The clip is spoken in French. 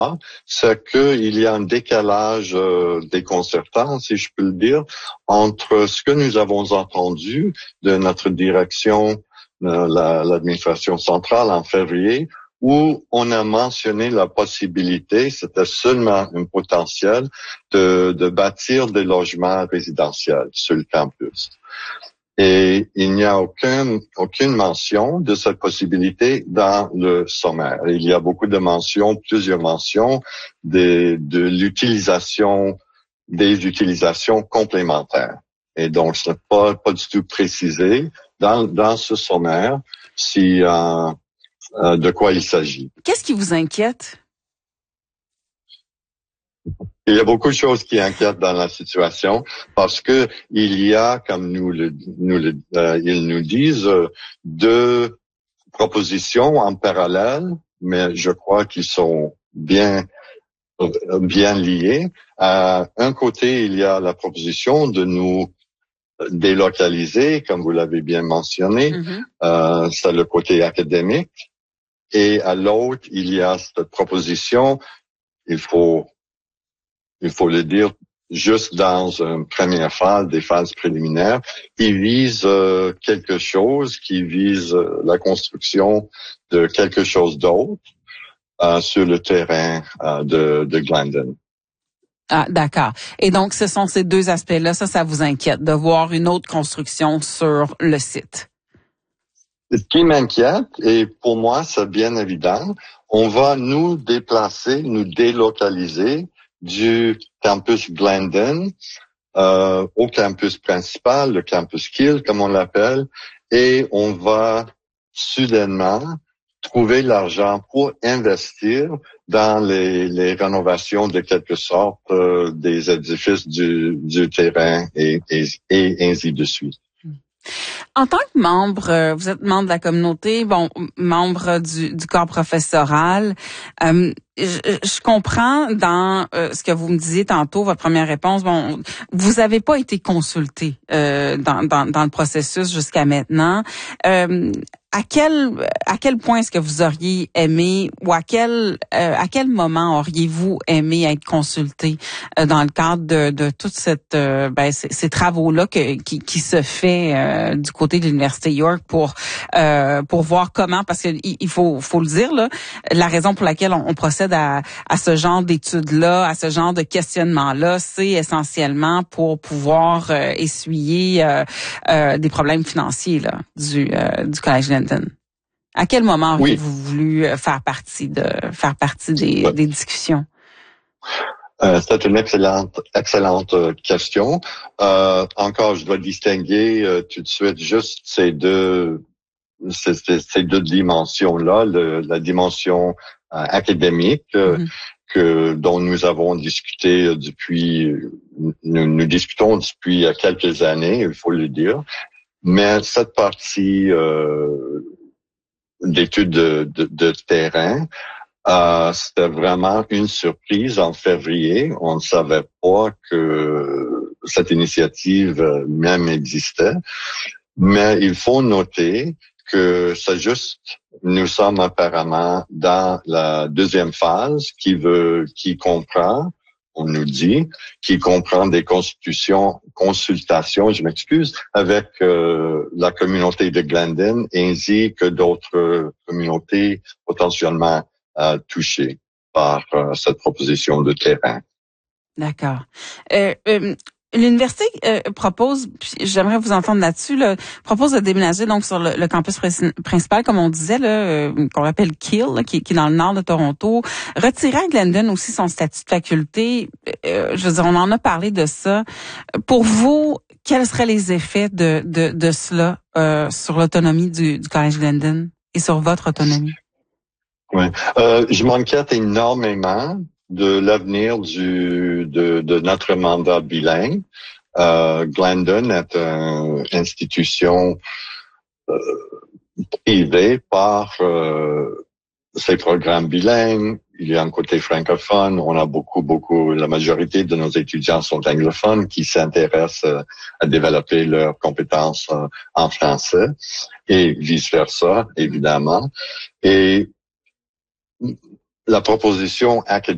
c'est qu'il y a un décalage déconcertant, si je peux le dire, entre ce que nous avons entendu de notre direction, l'administration centrale en février, où on a mentionné la possibilité, c'était seulement un potentiel, de bâtir des logements résidentiels sur le campus. Et il n'y a aucune mention de cette possibilité dans le sommaire. Il y a beaucoup de mentions, plusieurs mentions des utilisations complémentaires. Et donc, ce n'est pas du tout précisé dans ce sommaire si de quoi il s'agit. Qu'est-ce qui vous inquiète? Il y a beaucoup de choses qui inquiètent dans la situation parce que il y a, comme ils nous disent, deux propositions en parallèle, mais je crois qu'ils sont bien liés. À un côté, il y a la proposition de nous délocaliser, comme vous l'avez bien mentionné. C'est le côté académique. Et à l'autre, il y a cette proposition, il faut le dire, juste dans une première phase, des phases préliminaires, qui vise quelque chose, qui vise la construction de quelque chose d'autre sur le terrain de Glendon. Ah, d'accord. Et donc, ce sont ces deux aspects-là, ça vous inquiète, de voir une autre construction sur le site? Ce qui m'inquiète, et pour moi, c'est bien évident, on va nous déplacer, nous délocaliser du campus Glendon au campus principal, le campus Kiel, comme on l'appelle, et on va soudainement trouver l'argent pour investir dans les rénovations de quelque sorte des édifices du terrain et ainsi de suite. En tant que membre, vous êtes membre de la communauté, membre du corps professoral. Je comprends dans ce que vous me disiez tantôt, votre première réponse. Vous avez pas été consulté dans le processus jusqu'à maintenant. À quel point est-ce que vous auriez aimé ou à quel moment auriez-vous aimé être consulté dans le cadre de toute cette ces travaux-là qui se fait du côté de l'Université York pour voir comment, parce que il faut le dire là, la raison pour laquelle on procède à ce genre d'études-là, à ce genre de questionnement-là, c'est essentiellement pour pouvoir essuyer des problèmes financiers là du Collège Glendon. À quel moment auriez-vous voulu faire partie des discussions? C'est une excellente question. Encore, je dois distinguer tout de suite juste ces deux dimensions-là, la dimension académique dont nous avons discuté nous discutons depuis quelques années, il faut le dire. Mais cette partie d'études de terrain, c'était vraiment une surprise en février. On ne savait pas que cette initiative même existait. Mais il faut noter que c'est juste, nous sommes apparemment dans la deuxième phase qui comprend, on nous dit, qui comprend des consultations, avec la communauté de Glendon ainsi que d'autres communautés potentiellement touchées par cette proposition de terrain. D'accord. L'université propose, j'aimerais vous entendre là-dessus, propose de déménager donc sur le campus principal, comme on disait, qu'on appelle Kiel, qui est dans le nord de Toronto, retirer à Glendon aussi son statut de faculté. Je veux dire, on en a parlé de ça. Pour vous, quels seraient les effets de cela sur l'autonomie du Collège Glendon et sur votre autonomie? Oui, je m'inquiète énormément de l'avenir de notre mandat bilingue. Glendon est une institution privée par ses programmes bilingues. Il y a un côté francophone. On a beaucoup, la majorité de nos étudiants sont anglophones qui s'intéressent à développer leurs compétences en français et vice-versa, évidemment. Et la proposition académique